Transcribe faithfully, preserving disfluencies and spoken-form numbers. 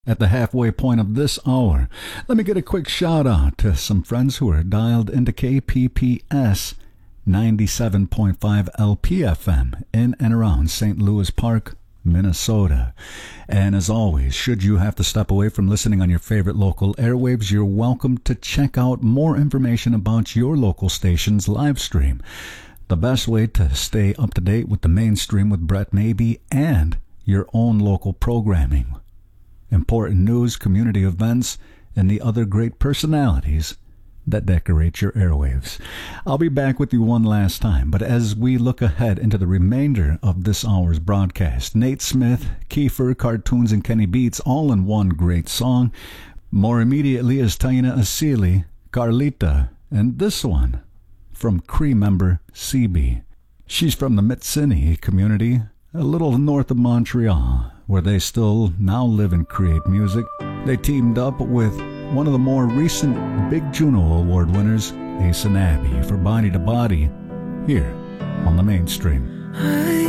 at the halfway point of this hour. Let me get a quick shout out to some friends who are dialed into K P P S ninety-seven point five L P F M in and around Saint Louis Park, Minnesota. And as always, should you have to step away from listening on your favorite local airwaves, you're welcome to check out more information about your local station's live stream. The best way to stay up to date with the mainstream with Brett Mabee and your own local programming, important news, community events, and the other great personalities that decorate your airwaves. I'll be back with you one last time, but as we look ahead into the remainder of this hour's broadcast, Nate Smith, Kiefer, Cartoons, and Kenny Beats, all in one great song. More immediately is Taina Asili, Carlita, and this one from Cree member C B. She's from the Mitsini community, a little north of Montreal, where they still now live and create music. They teamed up with one of the more recent Big Juno Award winners, Ace and Abby, for Body to Body, here on the mainstream.